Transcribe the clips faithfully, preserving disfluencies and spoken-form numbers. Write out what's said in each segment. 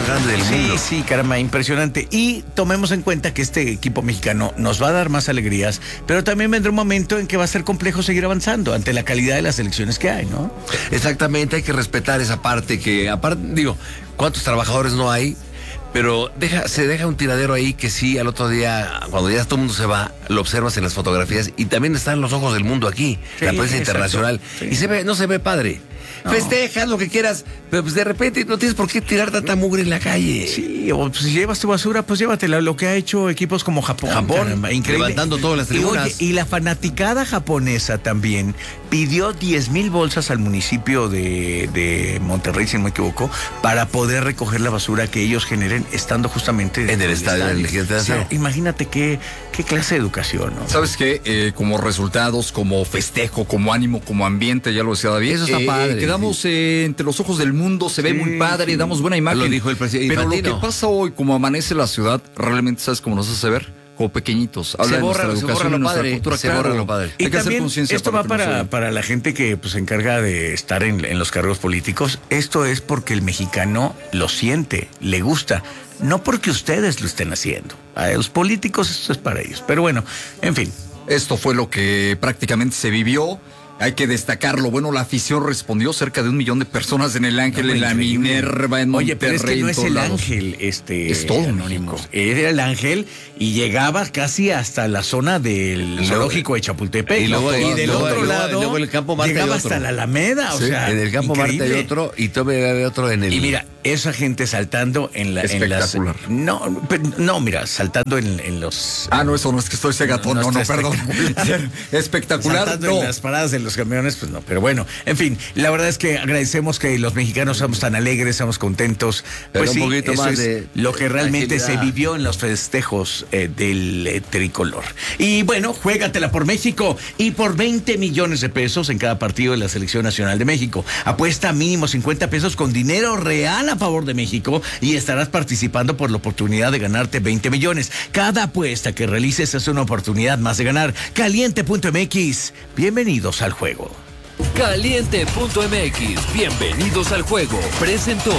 grande del sí, mundo. Sí, sí, caramba, impresionante. Y tomemos en cuenta que este equipo mexicano nos va a dar más alegrías, pero también vendrá un momento en que va a ser complejo seguir avanzando ante la calidad de las selecciones que hay, ¿no? Exactamente, hay que respetar esa parte que, aparte, digo, ¿cuántos trabajadores no hay? Pero deja, se deja un tiradero ahí que sí, al otro día, cuando ya todo el mundo se va, lo observas en las fotografías y también están los ojos del mundo aquí, sí, la prensa internacional. Sí. Y se ve, no se ve padre. No. Festejas lo que quieras, pero pues de repente no tienes por qué tirar tanta mugre en la calle. Sí, o pues, si llevas tu basura, pues llévatela. Lo que ha hecho equipos como Japón. Japón, caramba, increíble. Levantando todas las tribunas. Y, oye, y la fanaticada japonesa también pidió diez mil bolsas al municipio de, de Monterrey, si no me equivoco, para poder recoger la basura que ellos generen estando justamente en el, el estadio del Legislativo. O sea, imagínate qué, qué clase de educación, ¿no? ¿Sabes qué? Eh, como resultados, como festejo, como ánimo, como ambiente, ya lo decía David. Eso está eh, padre. Quedamos eh, entre los ojos del mundo, se sí, ve muy padre, sí. Damos buena imagen. Lo dijo el presidente. Pero Infantino. Lo que pasa hoy, como amanece la ciudad, realmente, ¿sabes cómo nos hace ver? Como pequeñitos. Habla se borra, de nuestra educación, se borra lo padre, cultura, se claro. borra lo padre. Y hay que hacer conciencia. Esto para va para, para la gente que pues, se encarga de estar en, en los cargos políticos. Esto es porque el mexicano lo siente, le gusta. No porque ustedes lo estén haciendo. A los políticos esto es para ellos. Pero bueno, en fin. Esto fue lo que prácticamente se vivió. Hay que destacarlo. Bueno, la afición respondió, cerca de un millón de personas en el Ángel, no, en la increíble. Minerva, en Monterrey. Oye, pero es que no es el lados. Ángel, este. Es todo anónimo. Era el Ángel y llegaba casi hasta la zona del zoológico de Chapultepec. Y, luego, y del luego, otro luego, lado luego el campo Marte llegaba otro. hasta la Alameda. O sí, sea, en el campo increíble. Marte hay otro y todavía hay otro en el. Y mira, esa gente saltando en la. Espectacular. En las, no, no, mira, saltando en, en los. Ah, no, eso no es que estoy cegatón, no, no, no, no perdón. Espectacular. espectacular saltando no. en las paradas de los camiones, pues no. Pero bueno, en fin, la verdad es que agradecemos que los mexicanos seamos tan alegres, seamos contentos. Pero pues un sí, poquito eso más es de lo que realmente agilidad. Se vivió en los festejos eh, del eh, tricolor. Y bueno, juégatela por México y por veinte millones de pesos en cada partido de la Selección Nacional de México. Apuesta mínimo cincuenta pesos con dinero real a favor de México y estarás participando por la oportunidad de ganarte veinte millones. Cada apuesta que realices es una oportunidad más de ganar. Caliente punto M X. Bienvenidos al juego. Caliente punto M X, bienvenidos al juego, presentó.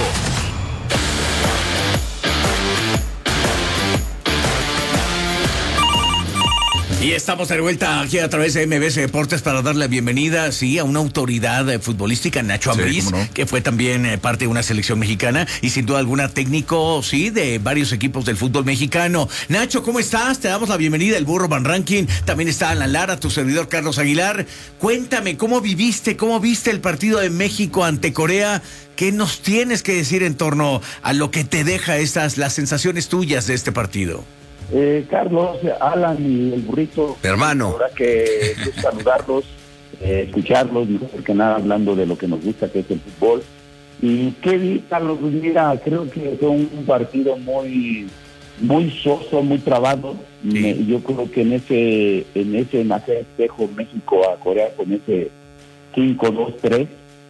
Y estamos de vuelta aquí a través de M B S Deportes para darle la bienvenida, sí, a una autoridad eh, futbolística, Nacho Ambriz, sí, no. que fue también eh, parte de una selección mexicana y sin duda alguna técnico, sí, de varios equipos del fútbol mexicano. Nacho, ¿cómo estás? Te damos la bienvenida, el Burro Van Ranking, también está Alan Lara, tu servidor Carlos Aguilar. Cuéntame, ¿cómo viviste, cómo viste el partido de México ante Corea? ¿Qué nos tienes que decir en torno a lo que te deja estas, las sensaciones tuyas de este partido? Eh, Carlos, Alan y el Burrito, hermano, ahora que pues, saludarlos, eh, escucharlos, mejor que nada hablando de lo que nos gusta, que es el fútbol. Y qué vi, Carlos, pues mira, creo que fue un partido muy, muy soso, muy trabado. Sí. Me, yo creo que en ese, en ese nacer espejo México a Corea con ese cinco dos tres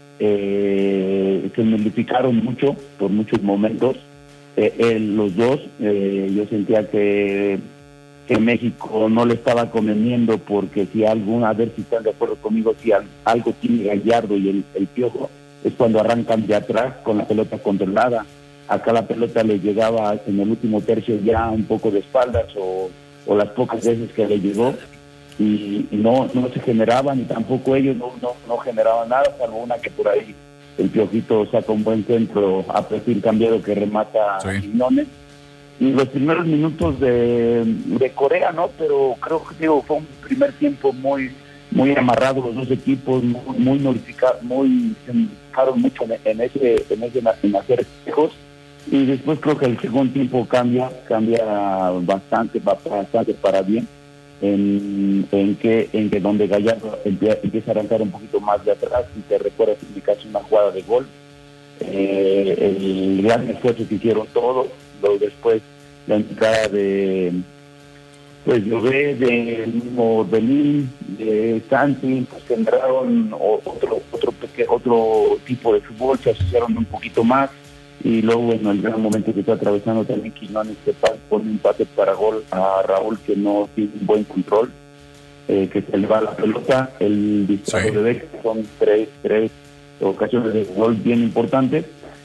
eh, se nullificaron mucho por muchos momentos. Eh, eh, los dos, eh, yo sentía que, que México no le estaba conveniendo porque si algún, a ver si están de acuerdo conmigo, si al, algo tiene Gallardo y el, el Piojo, es cuando arrancan de atrás con la pelota controlada. Acá la pelota le llegaba en el último tercio ya un poco de espaldas o, o las pocas veces que le llegó y, y no, no se generaba ni tampoco ellos no, no, no generaban nada, salvo una que por ahí el Piojito saca un buen centro a perfil cambiado que remata sí. a Quiñones. Y los primeros minutos de, de Corea, ¿no? Pero creo que digo, fue un primer tiempo muy muy amarrado los dos equipos, muy, muy nullificados, muy se fijaron mucho en, en ese en ese en hacer espejos. Y después creo que el segundo tiempo cambia, cambia bastante, bastante para bien. En, en que en que donde Gallardo empieza a arrancar un poquito más de atrás y te recuerda en mi caso una jugada de gol, eh, el gran esfuerzo que hicieron todos, luego después la entrada de pues yo ve del mismo Belín, de Santi, pues generaron otro otro otro tipo de fútbol, se asociaron un poquito más. Y luego en el gran momento que está atravesando también Quiñones que pone un empate para gol a Raúl que no tiene un buen control, eh, que se le va la pelota, el disparo sí. de Beck, son tres, tres ocasiones de gol bien importantes.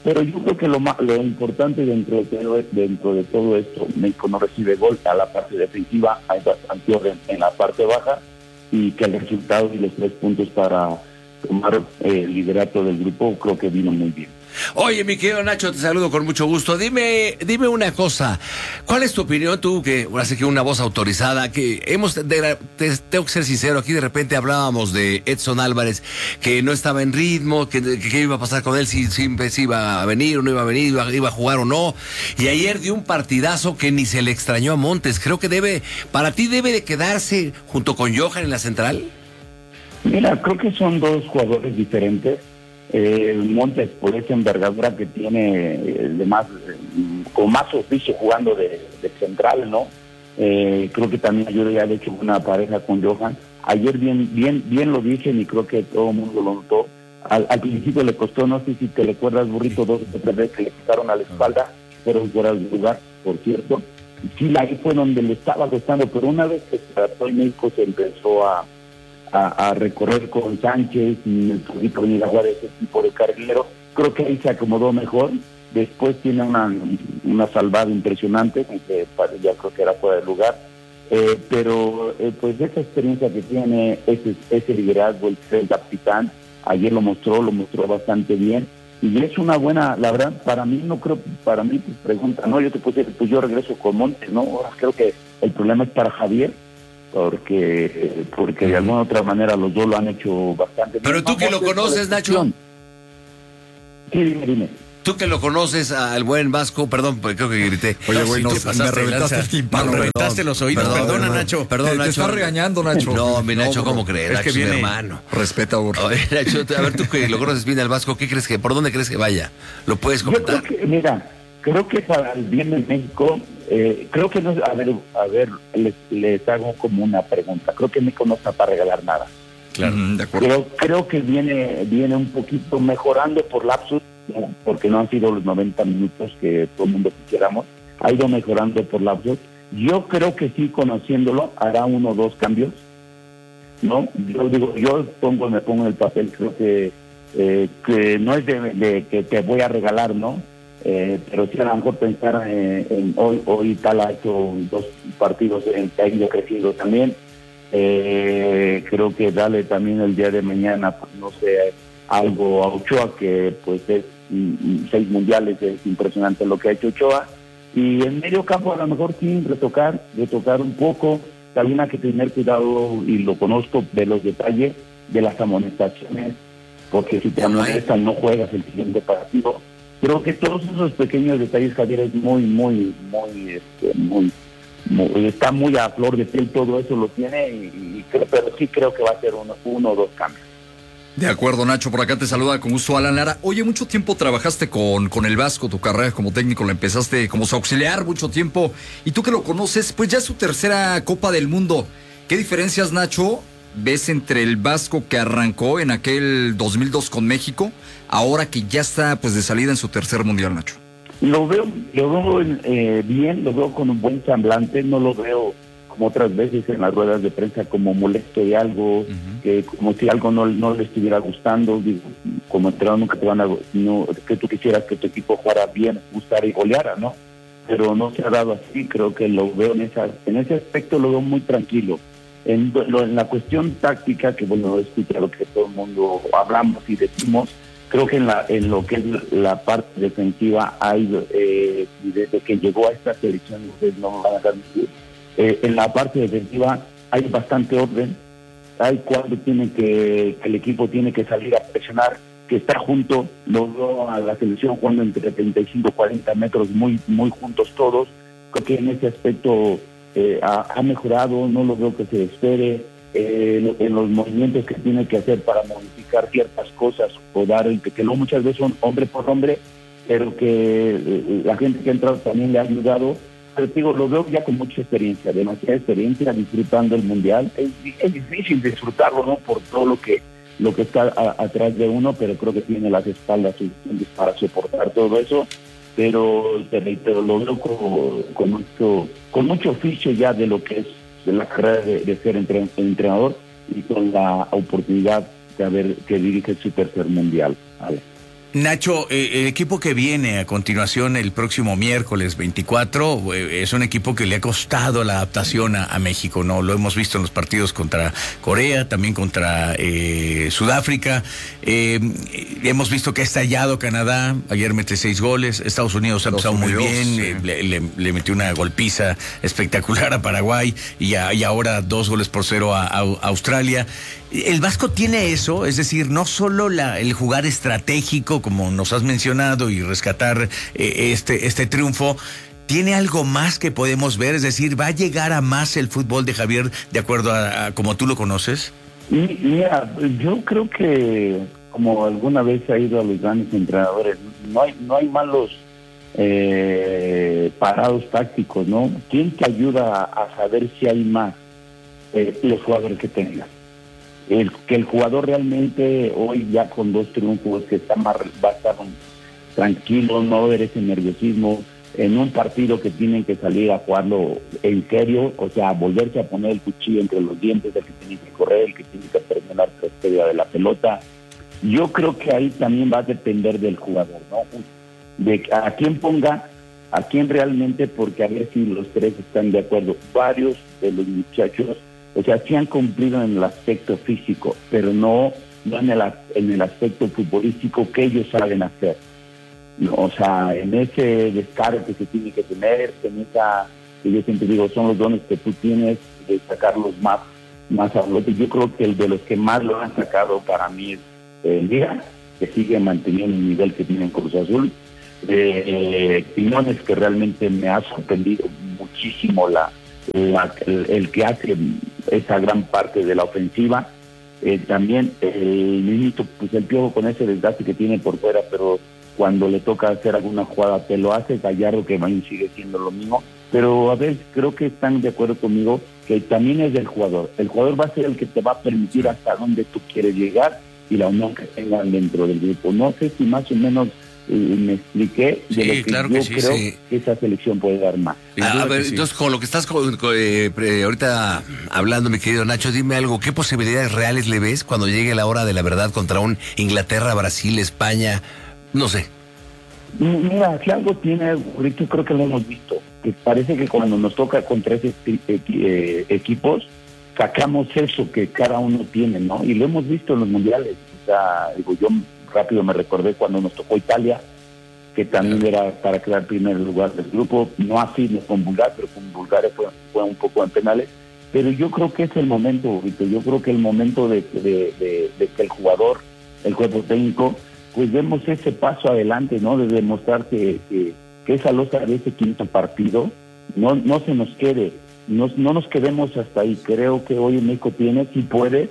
pero yo creo que lo más, lo importante dentro de todo, dentro de todo esto, México no recibe gol a la parte defensiva, hay bastante orden en la parte baja, y que el resultado y los tres puntos para tomar eh, el liderato del grupo creo que vino muy bien. Oye, mi querido Nacho, te saludo con mucho gusto. Dime, dime una cosa. ¿Cuál es tu opinión, tú, que ahora sí que una voz autorizada, que hemos, de, te, tengo que ser sincero, aquí de repente hablábamos de Edson Álvarez, que no estaba en ritmo, que, que qué iba a pasar con él, si, si, si iba a venir o no iba a venir, iba, iba a jugar o no. Y ayer dio un partidazo que ni se le extrañó a Montes. Creo que debe, para ti debe de quedarse junto con Johan en la central. Mira, creo que son dos jugadores diferentes. Eh, Montes, por esa envergadura que tiene, eh, de más, eh, con más oficio jugando de, de central, ¿no? Eh, creo que también yo ya he hecho una pareja con Johan. Ayer bien bien bien lo dicen y creo que todo el mundo lo notó. Al, al principio le costó, no sé si te recuerdas, Burrito, dos o tres veces que le quitaron a la espalda, fueron fuera de lugar, por cierto. Sí, ahí fue donde le estaba costando, pero una vez que se trató en México se empezó a A, a recorrer con Sánchez y el poquito venir a jugar ese tipo de carrilero, creo que ahí se acomodó mejor. Después tiene una una salvada impresionante, que ya creo que era fuera de lugar, eh, pero eh, pues esa experiencia que tiene, ese, ese liderazgo, el ser capitán, ayer lo mostró, lo mostró bastante bien, y es una buena, la verdad, para mí no creo, para mí pues pregunta, no, yo te puse, pues yo regreso con Montes, ¿no? Creo que el problema es para Javier, porque porque de alguna otra manera los dos lo han hecho bastante bien. Pero tú que lo conoces, Nacho. Sí, dime, dime. Tú que lo conoces al buen Vasco, perdón, porque creo que grité. Oye, güey, no, sí, me reventaste el timpano. Me reventaste los oídos, perdón, perdona, perdón, Nacho. Perdón, te, Nacho. te está regañando, Nacho. No, mi Nacho, no, ¿cómo bro. crees? Es Nacho, que viene, mi hermano. Respeta, Ur. Oye, Nacho, a ver, tú que lo conoces bien al Vasco, ¿qué crees que, por dónde crees que vaya? ¿Lo puedes comentar? Yo creo que, mira, creo que para el bien de México, eh, creo que no, a ver, a ver, les, les hago como una pregunta. Creo que México no está para regalar nada. Claro, de acuerdo. Creo, creo que viene, viene un poquito mejorando por lapsus, ¿no? Porque no han sido los noventa minutos que todo el mundo quisiéramos. Ha ido mejorando por lapsus. Yo creo que sí, conociéndolo, hará uno o dos cambios, ¿no? Yo digo, yo pongo, me pongo en el papel, creo que eh, que no es de, de que te voy a regalar, ¿no? Eh, pero sí a lo mejor pensar eh, en hoy, hoy tal ha hecho dos partidos en que ha ido creciendo también. Eh, creo que darle también el día de mañana, pues no sé, algo a Ochoa, que pues es mm, seis mundiales, es impresionante lo que ha hecho Ochoa. Y en medio campo a lo mejor sí retocar, retocar un poco. También hay que tener cuidado, y lo conozco, de los detalles de las amonestaciones, porque si te amonestan no juegas el siguiente partido. Creo que todos esos pequeños detalles, Javier, es muy, muy, muy, este, muy, muy, está muy a flor de piel, todo eso lo tiene, y, y creo, pero sí creo que va a ser uno, uno o dos cambios. De acuerdo, Nacho, por acá te saluda con gusto Alan Lara. Oye, mucho tiempo trabajaste con, con el Vasco, tu carrera como técnico la empezaste como su auxiliar mucho tiempo, y tú que lo conoces, pues ya es su tercera Copa del Mundo. ¿Qué diferencias, Nacho, ves entre el Vasco que arrancó en aquel dos mil dos con México, ahora que ya está pues de salida en su tercer mundial, Nacho? Lo veo, lo veo eh, bien, lo veo con un buen semblante, no lo veo como otras veces en las ruedas de prensa como molesto de algo, uh-huh. que como si algo no, no le estuviera gustando. Digo, como entrenador nunca te van a, no, que tú quisieras que tu equipo jugara bien, gustara y goleara, ¿no? Pero no se ha dado así. Creo que lo veo en esa, en ese aspecto lo veo muy tranquilo. En, lo, en la cuestión táctica, que bueno, es lo que todo el mundo hablamos y decimos, creo que en, la, en lo que es la parte defensiva hay, eh, desde que llegó a esta selección, ustedes no me van a dejar decir, eh, en la parte defensiva hay bastante orden, hay cuando tiene que, que el equipo tiene que salir a presionar, que está junto, lo veo a la selección jugando entre treinta y cinco, cuarenta metros, muy, muy juntos todos. Creo que en ese aspecto eh, ha, ha mejorado, no lo veo que se espere. Eh, en los movimientos que tiene que hacer para modificar ciertas cosas o dar, que, que no muchas veces son hombre por hombre, pero que eh, la gente que ha entrado también le ha ayudado. Pero digo, lo veo ya con mucha experiencia, demasiada experiencia, disfrutando el mundial. Es, es difícil disfrutarlo, ¿no? Por todo lo que lo que está a, atrás de uno, pero creo que tiene las espaldas suficientes para soportar todo eso. Pero te reitero, lo veo con, con mucho con mucho oficio ya de lo que es de la carrera de, de ser entre, entrenador, y con la oportunidad de haber que dirige su tercer mundial. ¿Vale? Nacho, eh, el equipo que viene a continuación el próximo miércoles veinticuatro eh, es un equipo que le ha costado la adaptación a, a México, ¿no? Lo hemos visto en los partidos contra Corea, también contra eh, Sudáfrica. Eh, hemos visto que ha estallado Canadá, ayer mete seis goles. Estados Unidos ha empezado muy bien, sí. eh, le, le, le metió una golpiza espectacular a Paraguay y, a, y ahora dos goles por cero a, a, a Australia. El Vasco tiene eso, es decir, no solo la, el jugar estratégico, como nos has mencionado, y rescatar eh, este, este triunfo, tiene algo más que podemos ver, es decir, ¿va a llegar a más el fútbol de Javier de acuerdo a, a como tú lo conoces? Y, mira, yo creo que como alguna vez ha ido a los grandes entrenadores, no hay, no hay malos eh, parados tácticos, ¿no? ¿Quién te ayuda a saber si hay más? Eh, los jugadores que tengas. El, que el jugador realmente hoy ya con dos triunfos que está más, va a estar un, tranquilo, no va a haber ese nerviosismo en un partido que tienen que salir a jugarlo en serio, o sea, volverse a poner el cuchillo entre los dientes, el que tiene que correr, el que tiene que terminar la pérdida de la pelota. Yo creo que ahí también va a depender del jugador, ¿no? De a quién ponga, a quién realmente, porque a ver si los tres están de acuerdo. Varios de los muchachos, o sea, sí han cumplido en el aspecto físico, pero no, no en, el, en el aspecto futbolístico que ellos saben hacer. No, o sea, en ese descaro que se tiene que tener, en esa, que yo siempre digo, son los dones que tú tienes de sacarlos más, más a flote. Yo creo que el de los que más lo han sacado para mí es el Liga, que sigue manteniendo el nivel que tiene en Cruz Azul. Eh, eh, Quiñones, que realmente me ha sorprendido muchísimo la... La, el, el que hace esa gran parte de la ofensiva, eh, también el niñito, pues el Piojo con ese desgaste que tiene por fuera, pero cuando le toca hacer alguna jugada te lo hace. Gallardo, que Maín sigue siendo lo mismo, pero a ver, creo que están de acuerdo conmigo que también es del jugador. El jugador va a ser el que te va a permitir hasta dónde tú quieres llegar y la unión que tengan dentro del grupo. No sé si más o menos y me expliqué de sí, lo que claro yo que sí, creo sí. que esa selección puede dar más. A, a ver, sí. entonces con lo que estás con, con, eh, pre, ahorita hablando, mi querido Nacho, dime algo, ¿qué posibilidades reales le ves cuando llegue la hora de la verdad contra un Inglaterra, Brasil, España? No sé. Mira, si algo tiene, ahorita creo que lo hemos visto, que parece que cuando nos toca contra esos eh, equipos, sacamos eso que cada uno tiene, ¿no? Y lo hemos visto en los mundiales. O sea, digo, yo rápido me recordé cuando nos tocó Italia, que también era para quedar primer lugar del grupo, no así no con Bulgaria, pero con Bulgaria fue, fue un poco en penales, pero yo creo que es el momento, Víctor, yo creo que el momento de, de, de, de que el jugador, el cuerpo técnico, pues demos ese paso adelante, ¿no? De demostrar que, que, que esa losa de ese quinto partido no, no se nos quede, no, no nos quedemos hasta ahí. Creo que hoy México tiene, sí puede,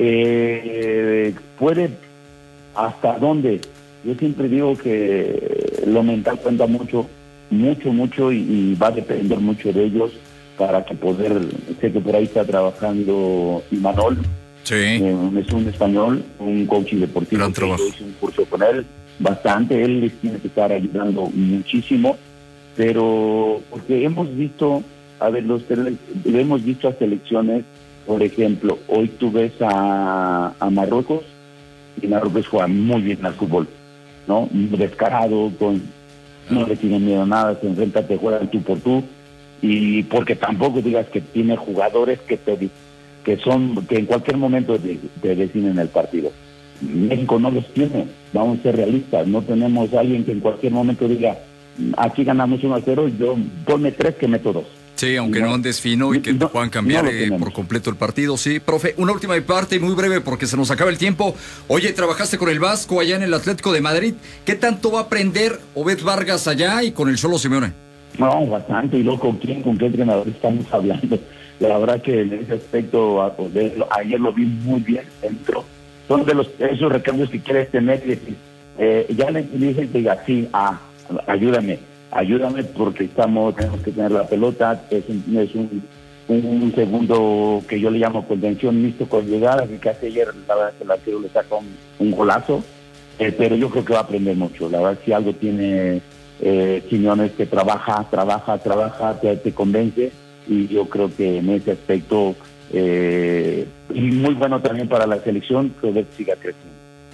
eh, puede hasta dónde. Yo siempre digo que lo mental cuenta mucho, mucho, mucho y, y va a depender mucho de ellos para que poder, sé que por ahí está trabajando Imanol, sí. eh, es un español, un coach deportivo, gran que trabajo. yo hice un curso con él, bastante, él les tiene que estar ayudando muchísimo, pero porque hemos visto, a ver, los hemos visto a selecciones, por ejemplo, hoy tú ves a, a Marruecos, y Marruecos juega muy bien al fútbol, ¿no? Descarado, con, no le tiene miedo a nada, se enfrenta, te juegan tú por tú, y porque tampoco digas que tiene jugadores que te que son que en cualquier momento te, te deciden el partido. México no los tiene, vamos a ser realistas, no tenemos a alguien que en cualquier momento diga, aquí ganamos uno a cero, yo ponme tres que meto dos. Sí, aunque no, no andes fino y que no, te puedan cambiar no eh, por completo el partido. Sí, profe, una última parte muy breve porque se nos acaba el tiempo. Oye, trabajaste con el Vasco allá en el Atlético de Madrid. ¿Qué tanto va a aprender Obed Vargas allá y con el Cholo Simeone? No, bastante. Y luego, ¿con quién, con qué entrenador estamos hablando? La verdad que en ese aspecto, a poder, ayer lo vi muy bien dentro. Son de los esos recambios que quieres tener y decir, eh, ya le dije que diga, sí, ah, ayúdame. Ayúdame porque estamos, tenemos que tener la pelota, es un, es un, un segundo que yo le llamo contención mixto con llegada, que hace ayer, la verdad que el arquero le saca un, un golazo, eh, pero yo creo que va a aprender mucho. La verdad si algo tiene eh, Quiñones, que trabaja, trabaja, trabaja, te, te convence, y yo creo que en ese aspecto, eh, y muy bueno también para la selección, que siga creciendo.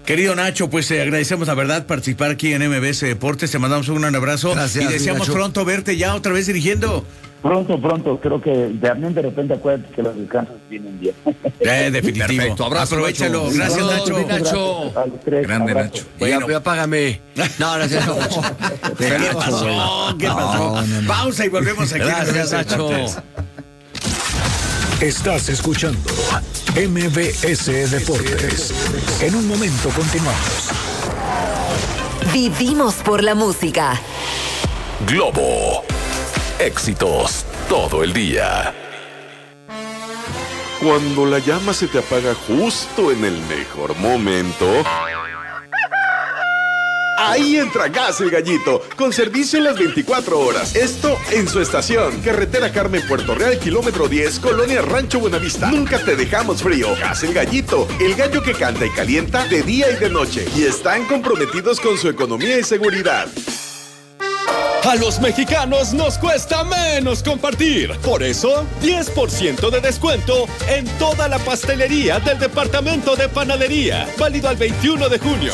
Querido Nacho, pues te agradecemos la verdad participar aquí en M B S Deportes, te mandamos un gran abrazo. Gracias, y deseamos Nacho. pronto verte ya otra vez dirigiendo. Pronto, pronto, creo que también de repente acuérdate que los descansos vienen bien. Eh, definitivo. Perfecto, abrazo, Aprovechalo. Nacho. Gracias, Saludos, Nacho. mi Nacho. Gracias a los tres, Grande abrazo. Nacho. Bueno, ya págame. No, gracias, Nacho. ¿Qué pasó? ¿Qué pasó? No, no, no. Pausa y volvemos aquí. Gracias, en M B S Nacho. Deportes. Estás escuchando M B S Deportes. En un momento continuamos. Vivimos por la música. Globo. Éxitos todo el día. Cuando la llama se te apaga justo en el mejor momento. Ahí entra Gas El Gallito, con servicio en las veinticuatro horas. Esto en su estación. Carretera Carmen Puerto Real, kilómetro diez, Colonia Rancho Buenavista. Nunca te dejamos frío. Gas El Gallito, el gallo que canta y calienta de día y de noche. Y están comprometidos con su economía y seguridad. A los mexicanos nos cuesta menos compartir. Por eso, diez por ciento de descuento en toda la pastelería del departamento de panadería. Válido al veintiuno de junio.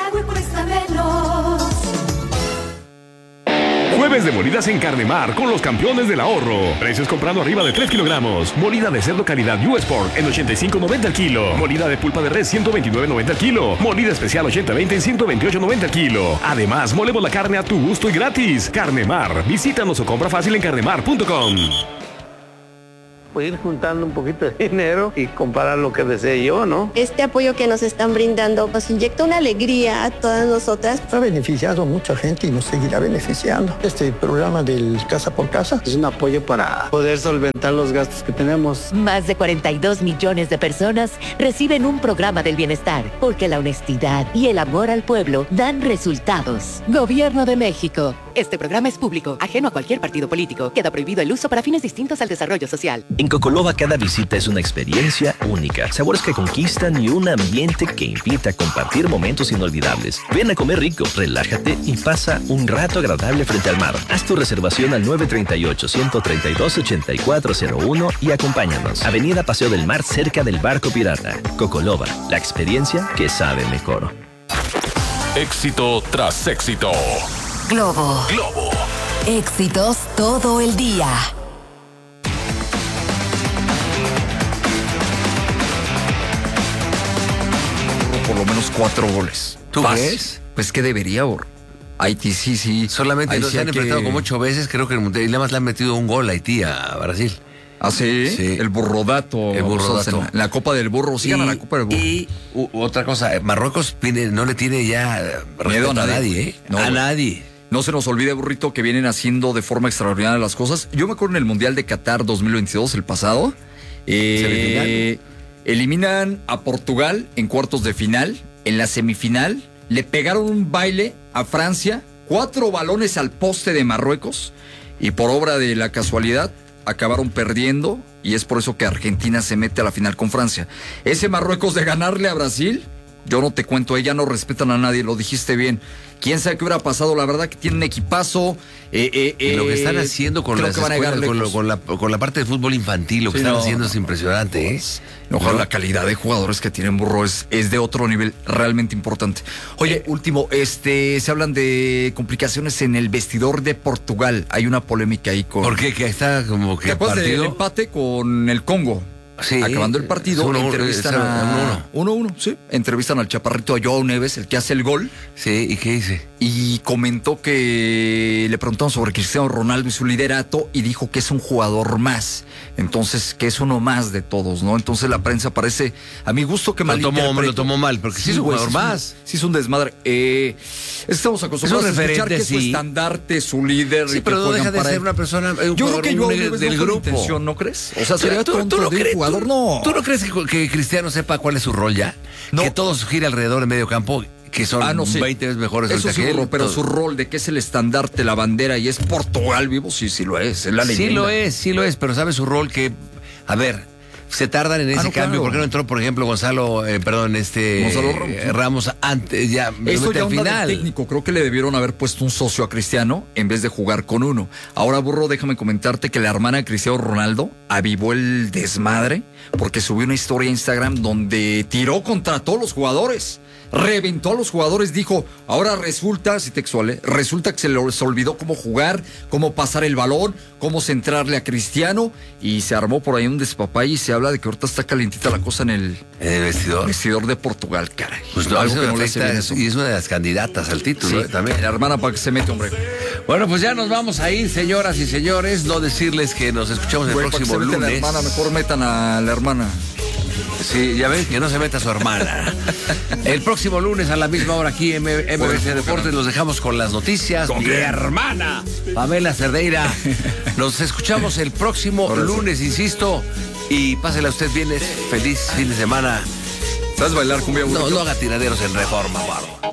Jueves de molidas en Carnemar con los campeones del ahorro. Precios comprando arriba de tres kilogramos. Molida de cerdo calidad U S Pork en ochenta y cinco noventa el kilo. Molida de pulpa de res ciento veintinueve noventa el kilo. Molida especial ochenta veinte en ciento veintiocho noventa el kilo. Además, molemos la carne a tu gusto y gratis. Carnemar. Visítanos o compra fácil en carnemar punto com. Ir juntando un poquito de dinero y comprar lo que desee yo, ¿no? Este apoyo que nos están brindando nos inyecta una alegría a todas nosotras. Ha beneficiado a mucha gente y nos seguirá beneficiando. Este programa del Casa por Casa es un apoyo para poder solventar los gastos que tenemos. Más de cuarenta y dos millones de personas reciben un programa del bienestar, porque la honestidad y el amor al pueblo dan resultados. Gobierno de México. Este programa es público, ajeno a cualquier partido político. Queda prohibido el uso para fines distintos al desarrollo social. En Cocoloba cada visita es una experiencia única, sabores que conquistan y un ambiente que invita a compartir momentos inolvidables. Ven a comer rico, relájate y pasa un rato agradable frente al mar. Haz tu reservación al nueve tres ocho, uno tres dos, ocho cuatro cero uno y acompáñanos. Avenida Paseo del Mar, cerca del Barco Pirata. Cocoloba, la experiencia que sabe mejor. Éxito tras éxito. Globo. Globo. Éxitos todo el día. Por lo menos cuatro goles. ¿Tú Fácil. crees? Pues que debería, Bor. Haití sí, sí. Solamente Ahí nos sí han hay que- enfrentado como ocho veces, creo que en el Mundial, y nada más le han metido un gol a Haití, a Brasil. ¿Ah, sí? Sí. El burrodato. El burrodato. En la, en la Copa del Burro. Sí, gana la Copa del Burro. Y u- otra cosa, Marruecos viene- no le tiene ya eh, respeto Miedo a nadie, ¿eh? no, a güey. nadie. No se nos olvide, Burrito, que vienen haciendo de forma extraordinaria las cosas. Yo me acuerdo en el Mundial de Qatar dos mil veintidós, el pasado. eh, eliminan a Portugal en cuartos de final. En la semifinal le pegaron un baile a Francia. Cuatro balones al poste de Marruecos. Y por obra de la casualidad acabaron perdiendo. Y es por eso que Argentina se mete a la final con Francia. Ese Marruecos de ganarle a Brasil, yo no te cuento, ella no respetan a nadie, lo dijiste bien. ¿Quién sabe qué hubiera pasado? La verdad que tienen equipazo. Eh, eh, Y lo que están eh, haciendo con, creo las que van a llegar escuelas, con, lo- lejos. con la, con la parte de fútbol infantil, lo que Sí, están no, haciendo no, es impresionante, ¿eh? Ojalá ¿No? la calidad de jugadores que tienen Burro es, es de otro nivel realmente importante. Oye, último, este se hablan de complicaciones en el vestidor de Portugal. Hay una polémica ahí con. ¿Por qué? Que está como que ¿Te acuerdas partido. del empate con el Congo? Sí. Acabando el partido, Es uno, uno, entrevistan es uno, a uno. uno uno, sí. Entrevistan al chaparrito a Joao Neves, el que hace el gol. Sí, ¿y qué dice? Y comentó que le preguntaron sobre Cristiano Ronaldo y su liderato y dijo que es un jugador más. Entonces, que es uno más de todos, ¿no? Entonces la prensa parece, a mi gusto, que Lo tomó, malinterpretó. me lo tomó mal, porque sí es un güey, jugador sí es un- más. Sí es un desmadre. Eh, estamos acostumbrados Es a un escuchar referente, que es su sí. estandarte, su líder. Sí, y pero que no juegan deja de para ser él. una persona, un Yo creo jugador que un Joao líder Neves del no fue la grupo. intención, ¿no crees? O sea, sería ¿Tú, tonto tú no de un crees, jugador, tú- no. ¿Tú no crees que, que Cristiano sepa cuál es su rol ya? No. Que todos gira alrededor en medio campo, que son Ah, no, sí. veinte veces mejores Eso ahorita sí, que él, Burro, pero todo. su rol de que es el estandarte, la bandera y es Portugal vivo, sí, sí lo es. Es la leyenda. Sí lo es, sí lo es, pero sabe su rol que, a ver, se tardan en ese Ah, no, cambio. claro. ¿Por qué no entró, por ejemplo, Gonzalo, eh, perdón, este Gonzalo Ramos, eh, ¿no? Ramos antes, ya, lo Eso mete ya al onda del final? técnico. Creo que le debieron haber puesto un socio a Cristiano en vez de jugar con uno. Ahora, Burro, déjame comentarte que la hermana de Cristiano Ronaldo avivó el desmadre porque subió una historia a Instagram donde tiró contra todos los jugadores. reventó a los jugadores, dijo, ahora resulta, así textual, ¿eh? resulta que se les olvidó cómo jugar, cómo pasar el balón, cómo centrarle a Cristiano, y se armó por ahí un despapay y se habla de que ahorita está calentita la cosa en el, ¿En el vestidor? vestidor de Portugal, caray. Pues no, Algo eso que me no le hace afecta, bien es- eso. y es una de las candidatas al título, Sí, ¿eh? También. La hermana para que se mete, hombre. Bueno, pues ya nos vamos a ir, señoras y señores. No decirles que nos escuchamos el Güey, para que próximo se mete la lunes. hermana, mejor metan a la hermana. Sí, ya ven que no se meta su hermana. El próximo lunes a la misma hora aquí en M B C Deportes los dejamos con las noticias. ¿Con Mi qué? hermana, Pamela Cerdeira. Nos escuchamos el próximo Ahora sí. lunes, insisto. Y pásela usted bien, es feliz fin de semana. ¿Sabes bailar cumbia No, burrito? no haga tiraderos en Reforma, guau.